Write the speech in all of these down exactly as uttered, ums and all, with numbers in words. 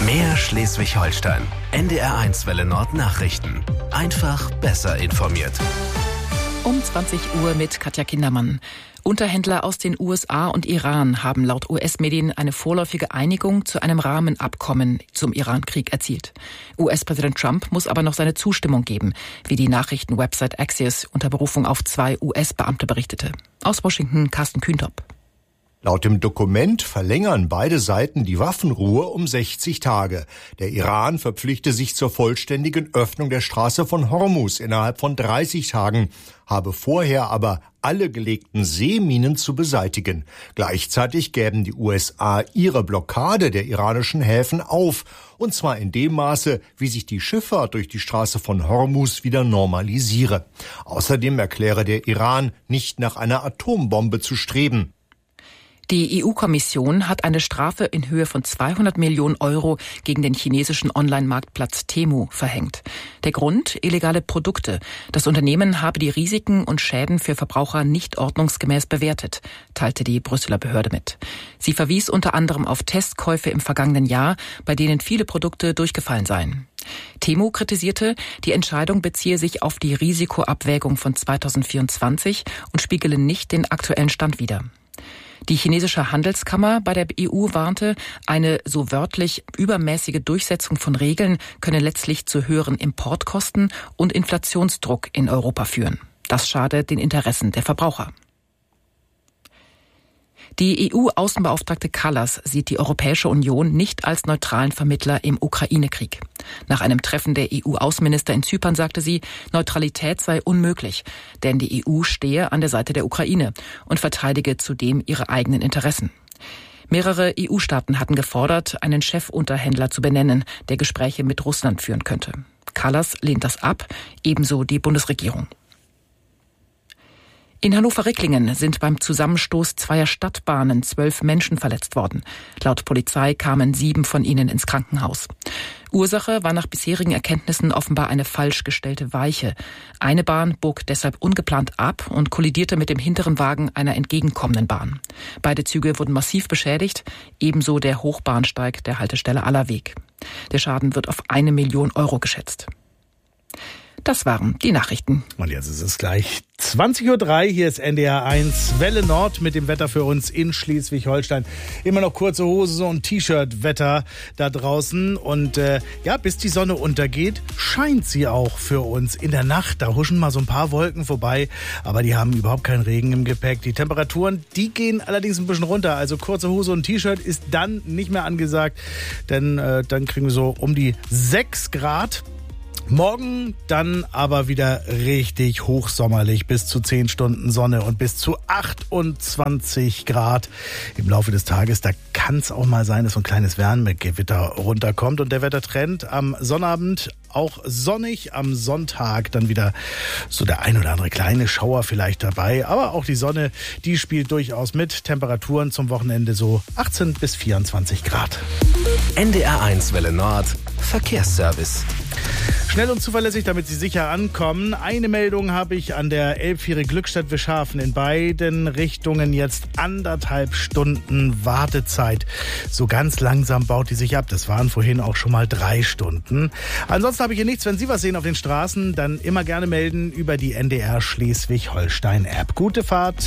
Mehr Schleswig-Holstein. N D R eins Welle Nord Nachrichten. Einfach besser informiert. Um zwanzig Uhr mit Katja Kindermann. Unterhändler aus den U S A und Iran haben laut U S-Medien eine vorläufige Einigung zu einem Rahmenabkommen zum Iran-Krieg erzielt. U S-Präsident Trump muss aber noch seine Zustimmung geben, wie die Nachrichtenwebsite Axios unter Berufung auf zwei U S-Beamte berichtete. Aus Washington Carsten Kühntop. Laut dem Dokument verlängern beide Seiten die Waffenruhe um sechzig Tage. Der Iran verpflichte sich zur vollständigen Öffnung der Straße von Hormuz innerhalb von dreißig Tagen, habe vorher aber alle gelegten Seeminen zu beseitigen. Gleichzeitig gäben die U S A ihre Blockade der iranischen Häfen auf, und zwar in dem Maße, wie sich die Schifffahrt durch die Straße von Hormuz wieder normalisiere. Außerdem erkläre der Iran, nicht nach einer Atombombe zu streben. Die E U-Kommission hat eine Strafe in Höhe von zweihundert Millionen Euro gegen den chinesischen Online-Marktplatz Temu verhängt. Der Grund? Illegale Produkte. Das Unternehmen habe die Risiken und Schäden für Verbraucher nicht ordnungsgemäß bewertet, teilte die Brüsseler Behörde mit. Sie verwies unter anderem auf Testkäufe im vergangenen Jahr, bei denen viele Produkte durchgefallen seien. Temu kritisierte, die Entscheidung beziehe sich auf die Risikoabwägung von zweitausendvierundzwanzig und spiegele nicht den aktuellen Stand wider. Die chinesische Handelskammer bei der E U warnte, eine so wörtlich übermäßige Durchsetzung von Regeln könne letztlich zu höheren Importkosten und Inflationsdruck in Europa führen. Das schade den Interessen der Verbraucher. Die E U-Außenbeauftragte Kallas sieht die Europäische Union nicht als neutralen Vermittler im Ukraine-Krieg. Nach einem Treffen der E U-Außenminister in Zypern sagte sie, Neutralität sei unmöglich, denn die E U stehe an der Seite der Ukraine und verteidige zudem ihre eigenen Interessen. Mehrere E U-Staaten hatten gefordert, einen Chefunterhändler zu benennen, der Gespräche mit Russland führen könnte. Kallas lehnt das ab, ebenso die Bundesregierung. In Hannover-Ricklingen sind beim Zusammenstoß zweier Stadtbahnen zwölf Menschen verletzt worden. Laut Polizei kamen sieben von ihnen ins Krankenhaus. Ursache war nach bisherigen Erkenntnissen offenbar eine falsch gestellte Weiche. Eine Bahn bog deshalb ungeplant ab und kollidierte mit dem hinteren Wagen einer entgegenkommenden Bahn. Beide Züge wurden massiv beschädigt, ebenso der Hochbahnsteig der Haltestelle Allerweg. Der Schaden wird auf eine Million Euro geschätzt. Das waren die Nachrichten. Und jetzt ist es gleich zwanzig Uhr drei. Hier ist N D R eins Welle Nord mit dem Wetter für uns in Schleswig-Holstein. Immer noch kurze Hose und T-Shirt-Wetter da draußen. Und äh, ja, bis die Sonne untergeht, scheint sie auch für uns. In der Nacht, da huschen mal so ein paar Wolken vorbei. Aber die haben überhaupt keinen Regen im Gepäck. Die Temperaturen, die gehen allerdings ein bisschen runter. Also kurze Hose und T-Shirt ist dann nicht mehr angesagt. Denn äh, dann kriegen wir so um die sechs Grad. Morgen dann aber wieder richtig hochsommerlich, bis zu zehn Stunden Sonne und bis zu achtundzwanzig Grad im Laufe des Tages. Da kann es auch mal sein, dass so ein kleines Wärmegewitter runterkommt. Und der Wettertrend am Sonnabend auch sonnig, am Sonntag dann wieder so der ein oder andere kleine Schauer vielleicht dabei. Aber auch die Sonne, die spielt durchaus mit. Temperaturen zum Wochenende so achtzehn bis vierundzwanzig Grad. N D R eins Welle Nord Verkehrsservice. Schnell und zuverlässig, damit Sie sicher ankommen. Eine Meldung habe ich an der Elbviere Glückstadt-Wischhafen. In beiden Richtungen jetzt anderthalb Stunden Wartezeit. So ganz langsam baut die sich ab. Das waren vorhin auch schon mal drei Stunden. Ansonsten habe ich hier nichts. Wenn Sie was sehen auf den Straßen, dann immer gerne melden über die N D R Schleswig-Holstein-App. Gute Fahrt.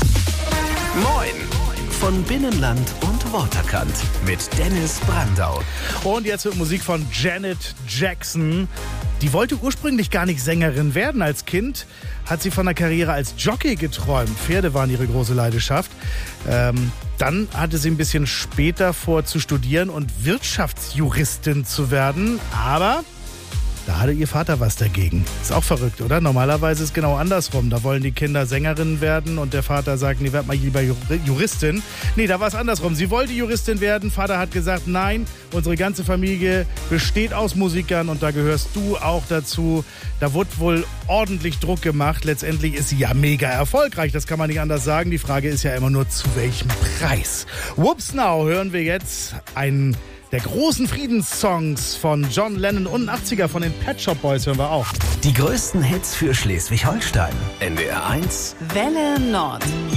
Moin von Binnenland und Waterkant mit Dennis Brandau. Und jetzt wird Musik von Janet Jackson. Die wollte ursprünglich gar nicht Sängerin werden. Als Kind hat sie von einer Karriere als Jockey geträumt. Pferde waren ihre große Leidenschaft. Ähm, dann hatte sie ein bisschen später vor zu studieren und Wirtschaftsjuristin zu werden. Aber da hatte ihr Vater was dagegen. Ist auch verrückt, oder? Normalerweise ist es genau andersrum. Da wollen die Kinder Sängerinnen werden und der Vater sagt, nee, werd mal lieber Juristin. Nee, da war es andersrum. Sie wollte Juristin werden. Vater hat gesagt, nein, unsere ganze Familie besteht aus Musikern und da gehörst du auch dazu. Da wurde wohl ordentlich Druck gemacht. Letztendlich ist sie ja mega erfolgreich. Das kann man nicht anders sagen. Die Frage ist ja immer nur, zu welchem Preis? Whoops Now hören wir jetzt einen der großen Friedenssongs von John Lennon und achtziger von den Pet Shop Boys hören wir auch. Die größten Hits für Schleswig-Holstein. N D R eins Welle Nord.